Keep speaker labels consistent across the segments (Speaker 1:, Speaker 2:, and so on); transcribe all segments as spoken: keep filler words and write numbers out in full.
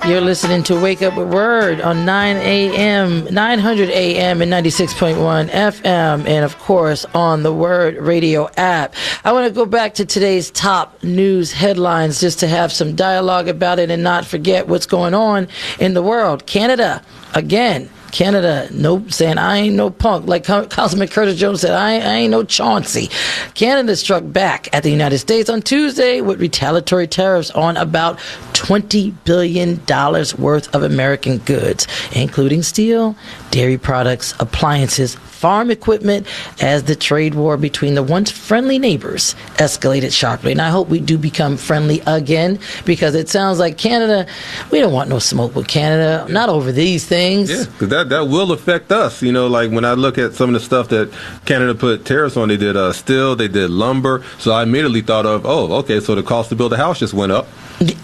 Speaker 1: You're listening to Wake Up with Word on nine a.m., nine hundred A M and ninety-six point one F M, and of course on the Word Radio app. I want to go back to today's top news headlines just to have some dialogue about it and not forget what's going on in the world. Canada, again. Canada, nope, saying I ain't no punk. Like Councilman Curtis Jones said, I, I ain't no Chauncey. Canada struck back at the United States on Tuesday with retaliatory tariffs on about twenty billion dollars worth of American goods, including steel, dairy products, appliances, farm equipment, as the trade war between the once friendly neighbors escalated sharply. And I hope we do become friendly again, because it sounds like Canada, we don't want no smoke with Canada, not over these things.
Speaker 2: Yeah, because that, that will affect us. You know, like when I look at some of the stuff that Canada put tariffs on, they did uh, steel, they did lumber. So I immediately thought of, oh, okay, so the cost to build a house just went up.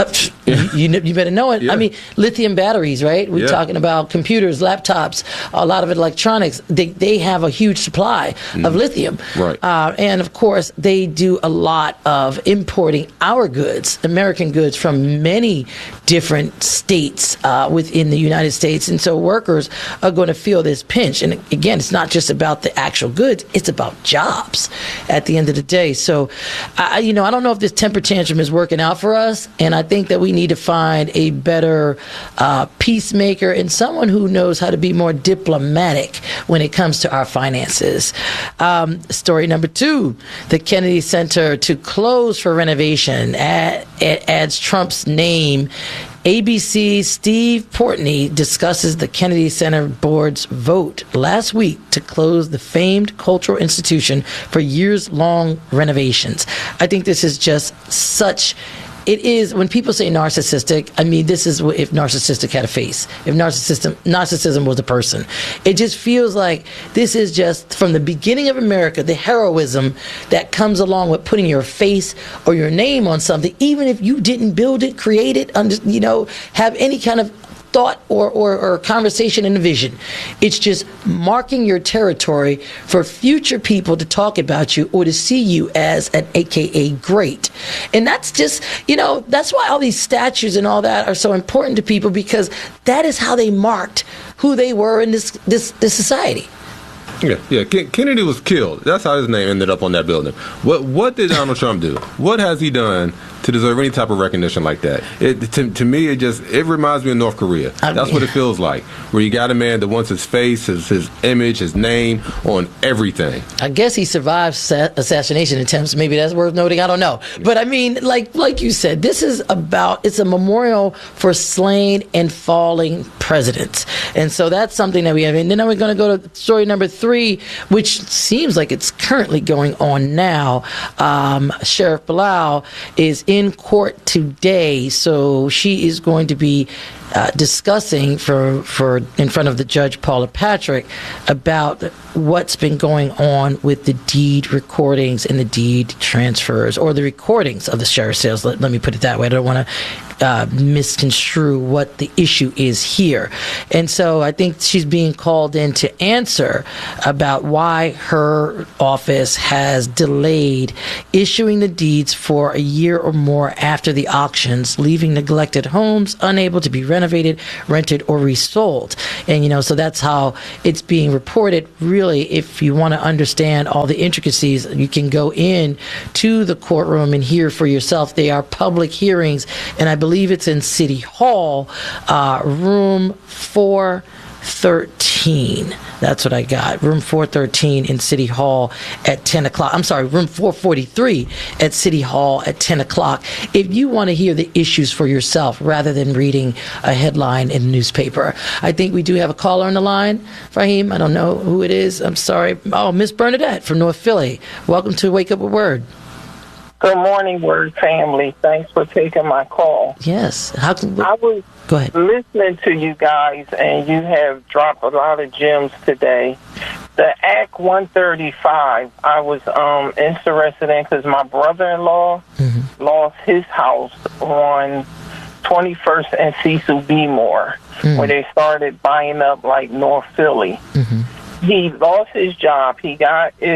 Speaker 1: you, you, you better know it.
Speaker 2: Yeah.
Speaker 1: I mean, lithium batteries, right? We're
Speaker 2: yeah.
Speaker 1: talking about computers, laptops, a lot of electronics. They they have a huge supply mm. of lithium.
Speaker 2: Right.
Speaker 1: Uh, and, of course, they do a lot of importing our goods, American goods, from many different states uh, within the United States. And so workers are going to feel this pinch. And, again, it's not just about the actual goods. It's about jobs at the end of the day. So, I, you know, I don't know if this temper tantrum is working out for us. And I think that we need to find a better uh, peacemaker and someone who knows how to be more diplomatic when it comes to our finances. Um, story number two, the Kennedy Center to close for renovation. Add, it adds Trump's name. A B C's Steve Portney discusses the Kennedy Center Board's vote last week to close the famed cultural institution for years-long renovations. I think this is just such... It is, when people say narcissistic, I mean, this is if narcissistic had a face, if narcissism, narcissism was a person. It just feels like this is just, from the beginning of America, the heroism that comes along with putting your face or your name on something, even if you didn't build it, create it, under, you know, have any kind of thought or, or, or conversation and a vision. It's just marking your territory for future people to talk about you or to see you as an A K A great. And that's just, you know, that's why all these statues and all that are so important to people, because that is how they marked who they were in this this, this society.
Speaker 2: Yeah, yeah. Ken- Kennedy was killed. That's how his name ended up on that building. What What did Donald Trump do? What has he done to deserve any type of recognition like that? It, to, to me, it just it reminds me of North Korea. I mean, that's what it feels like, where you got a man that wants his face, his his image, his name on everything.
Speaker 1: I guess he survived sa- assassination attempts. Maybe that's worth noting. I don't know, but I mean, like like you said, this is about it's a memorial for slain and falling presidents, and so that's something that we have. And then we're going to go to story number three, which seems like it's currently going on now. Um, Sheriff Blau is in court today, so she is going to be uh, discussing for for in front of the judge, Paula Patrick, about what's been going on with the deed recordings and the deed transfers, or the recordings of the sheriff's sales. Let, let me put it that way. I don't want to Uh, misconstrue what the issue is here. And so I think she's being called in to answer about why her office has delayed issuing the deeds for a year or more after the auctions, leaving neglected homes unable to be renovated, rented, or resold. And, you know, so that's how it's being reported. Really, if you want to understand all the intricacies, you can go in to the courtroom and hear for yourself. They are public hearings, and I believe believe it's in City Hall, uh, room four thirteen. That's what I got. Room four thirteen in City Hall at ten o'clock. I'm sorry, room four forty-three at City Hall at ten o'clock. If you want to hear the issues for yourself rather than reading a headline in the newspaper. I think we do have a caller on the line. Fahim, I don't know who it is. I'm sorry. Oh, Miss Bernadette from North Philly. Welcome to Wake Up with Word.
Speaker 3: Good morning, Word family. Thanks for taking my call.
Speaker 1: Yes. How can we...
Speaker 3: I was
Speaker 1: Go ahead.
Speaker 3: listening to you guys, and you have dropped a lot of gems today. The Act one thirty-five, I was um, interested in because my brother-in-law mm-hmm. lost his house on twenty-first and Cecil B. Moore, mm-hmm. where they started buying up like North Philly. Mm-hmm. He lost his job. He got ill.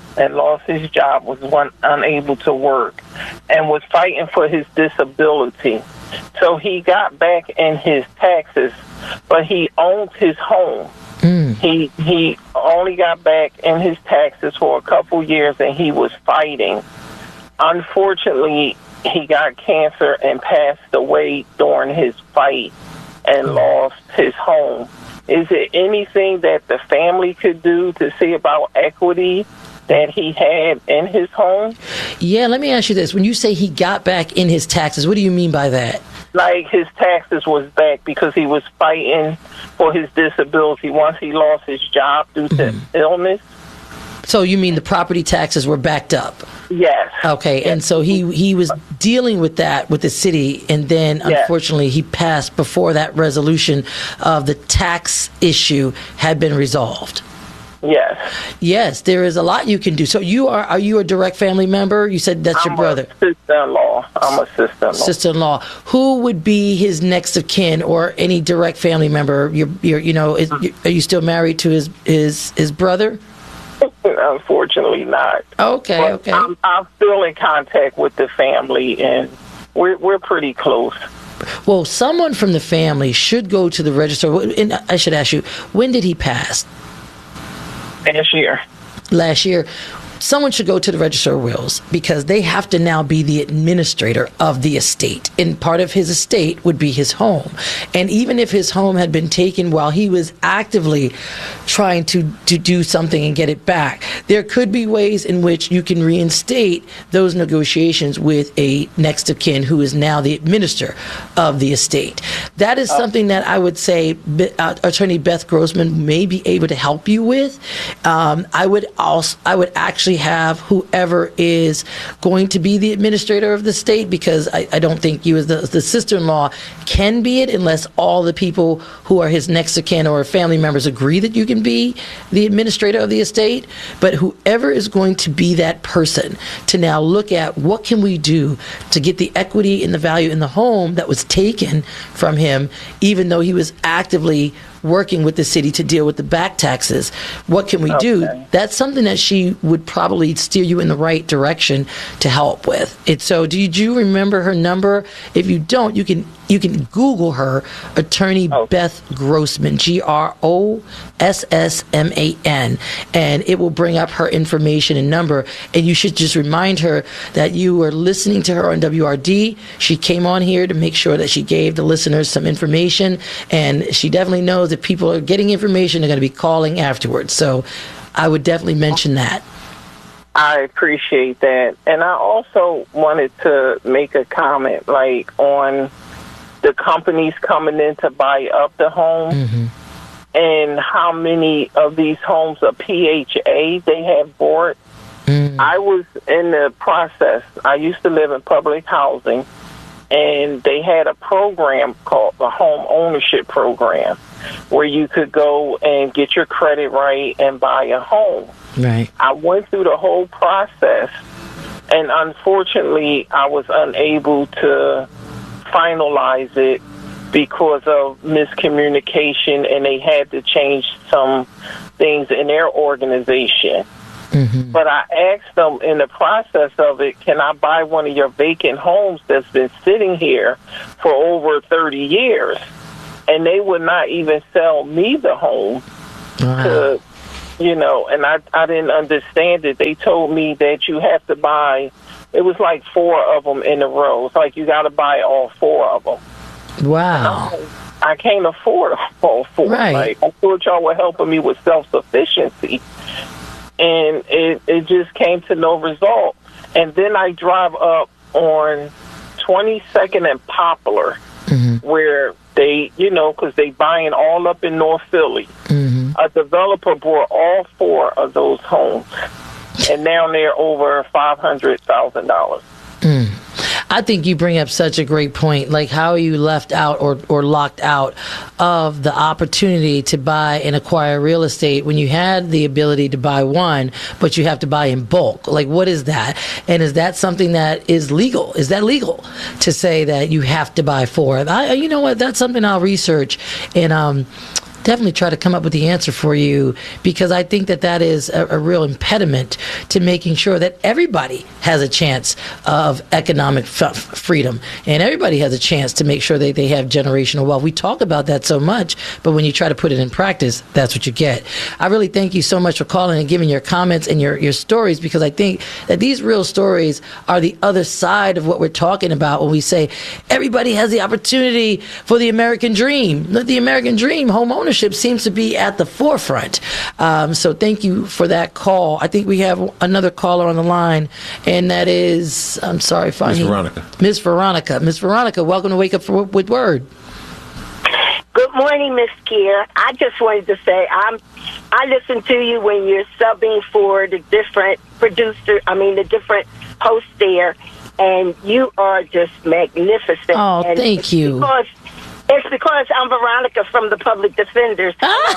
Speaker 3: and lost his job, was one, unable to work, and was fighting for his disability. So he got back in his taxes, but he owns his home. Mm. He he only got back in his taxes for a couple years, and he was fighting. Unfortunately, he got cancer and passed away during his fight and mm. lost his home. Is there anything that the family could do to see about equity that he had in his home?
Speaker 1: Yeah, let me ask you this. When you say he got back in his taxes, what do you mean by that?
Speaker 3: Like his taxes was back because he was fighting for his disability once he lost his job due to mm-hmm. illness.
Speaker 1: So you mean the property taxes were backed up?
Speaker 3: Yes.
Speaker 1: Okay,
Speaker 3: yes.
Speaker 1: And so he, he was dealing with that with the city, and then yes. unfortunately he passed before that resolution of the tax issue had been resolved.
Speaker 3: Yes.
Speaker 1: Yes, there is a lot you can do. So you are, are you a direct family member? You said that's
Speaker 3: I'm
Speaker 1: your brother.
Speaker 3: A sister-in-law. I'm a sister-in-law.
Speaker 1: Sister-in-law. Who would be his next of kin or any direct family member? You're, you're, you know, is, are you still married to his his, his brother?
Speaker 3: Unfortunately not.
Speaker 1: Okay,
Speaker 3: but
Speaker 1: okay.
Speaker 3: I'm, I'm still in contact with the family, and we're we're pretty close.
Speaker 1: Well, someone from the family should go to the register. And I should ask you, when did he pass?
Speaker 3: Last year.
Speaker 1: Last year. Someone should go to the Register of Wills because they have to now be the administrator of the estate. And part of his estate would be his home. And even if his home had been taken while he was actively trying to, to do something and get it back, there could be ways in which you can reinstate those negotiations with a next of kin who is now the administrator of the estate. That is something that I would say uh, Attorney Beth Grossman may be able to help you with. Um, I would also, I would actually have whoever is going to be the administrator of the state, because I, I don't think you as the, the sister-in-law can be it unless all the people who are his next of kin or family members agree that you can be the administrator of the estate. But whoever is going to be that person to now look at what can we do to get the equity and the value in the home that was taken from him, even though he was actively working with the city to deal with the back taxes. What can we okay. do? That's something that she would probably steer you in the right direction to help with. It. So do you, do you remember her number? If you don't, you can you can Google her, Attorney oh. Beth Grossman, G R O S S M A N, and it will bring up her information and number. And you should just remind her that you were listening to her on W R D. She came on here to make sure that she gave the listeners some information, and she definitely knows if people are getting information, they're going to be calling afterwards. So I would definitely mention that.
Speaker 3: I appreciate that. And I also wanted to make a comment, like, on the companies coming in to buy up the home mm-hmm. and how many of these homes are P H A they have bought. Mm-hmm. I was in the process. I used to live in public housing, and they had a program called the Home Ownership Program where you could go and get your credit right and buy a home.
Speaker 1: Right.
Speaker 3: I went through the whole process, and unfortunately, I was unable to finalize it because of miscommunication, and they had to change some things in their organization. Mm-hmm. But I asked them in the process of it, can I buy one of your vacant homes that's been sitting here for over thirty years? And they would not even sell me the home. Wow. To, you know, and I, I didn't understand it. They told me that you have to buy, it was like four of them in a row. It's like you got to buy all four of them.
Speaker 1: Wow.
Speaker 3: I, I can't afford all four.
Speaker 1: Right.
Speaker 3: Like, I thought y'all were helping me with self-sufficiency. And it, it just came to no result. And then I drive up on twenty-second and Poplar, mm-hmm. where they, you know, because they buying all up in North Philly. Mm-hmm. A developer bought all four of those homes, and now they're over five hundred thousand dollars.
Speaker 1: Mm. I think you bring up such a great point. Like, how are you left out or, or locked out of the opportunity to buy and acquire real estate when you had the ability to buy one, but you have to buy in bulk? Like, what is that? And is that something that is legal? Is that legal to say that you have to buy four? I, you know what? That's something I'll research. And um, definitely try to come up with the answer for you, because I think that that is a, a real impediment to making sure that everybody has a chance of economic f- freedom, and everybody has a chance to make sure that they have generational wealth. We talk about that so much, but when you try to put it in practice, that's what you get. I really thank you so much for calling and giving your comments and your, your stories, because I think that these real stories are the other side of what we're talking about when we say everybody has the opportunity for the American dream. The American dream, home ownership, seems to be at the forefront. Um, so thank you for that call. I think we have another caller on the line, and that is, I'm sorry, Miss
Speaker 2: Veronica.
Speaker 1: Miss Veronica. Miss Veronica, welcome to Wake Up for, with Word.
Speaker 4: Good morning, Miss Kier. I just wanted to say I'm. I listen to you when you're subbing for the different producer. I mean, the different hosts there, and you are just magnificent.
Speaker 1: Oh,
Speaker 4: and
Speaker 1: thank you.
Speaker 4: Because it's because I'm Veronica from the Public Defenders.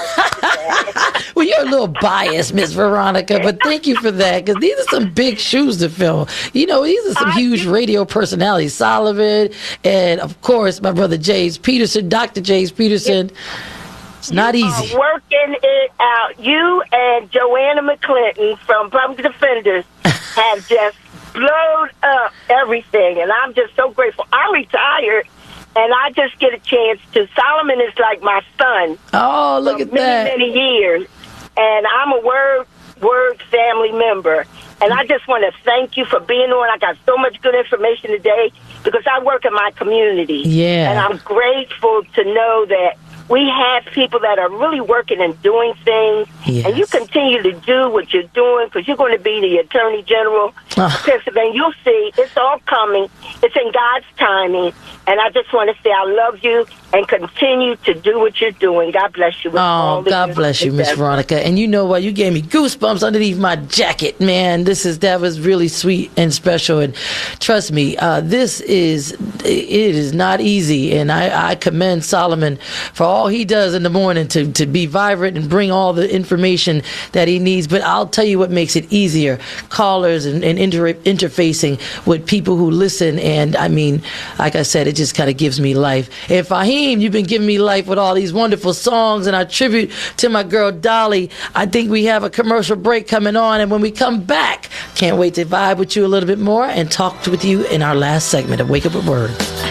Speaker 1: Well, you're a little biased, Miss Veronica, but thank you for that, because these are some big shoes to fill. You know, these are some I, huge radio personalities. Solomon, and of course, my brother James Peterson, Doctor James Peterson. It's not easy.
Speaker 4: Working it out. You and Joanna McClinton from Public Defenders have just blown up everything, and I'm just so grateful. I'm retired, and I just get a chance to. Solomon is like my son.
Speaker 1: Oh, look at
Speaker 4: many,
Speaker 1: that.
Speaker 4: Many years, and I'm a Word Word family member. And I just want to thank you for being on. I got so much good information today because I work in my community.
Speaker 1: Yeah.
Speaker 4: And I'm grateful to know that we have people that are really working and doing things.
Speaker 1: Yes.
Speaker 4: And you continue to do what you're doing, because you're going to be the Attorney General
Speaker 1: oh.
Speaker 4: of Pennsylvania. You'll see. It's all coming. It's in God's timing. And I just want to say I love you, and continue to do what you're doing. God bless you. With
Speaker 1: oh,
Speaker 4: all
Speaker 1: God bless you, Miss Veronica. And you know what? You gave me goosebumps underneath my jacket, man. This is that was really sweet and special. And trust me, uh, this is it is not easy. And I, I commend Solomon for all he does in the morning to to be vibrant and bring all the information that he needs. But I'll tell you what makes it easier: callers and, and inter- interfacing with people who listen. And I mean, like I said, it just kind of gives me life. And Fahim, you've been giving me life with all these wonderful songs, and our tribute to my girl Dolly. I think we have a commercial break coming on, and when we come back, can't wait to vibe with you a little bit more and talk with you in our last segment of Wake Up with Word.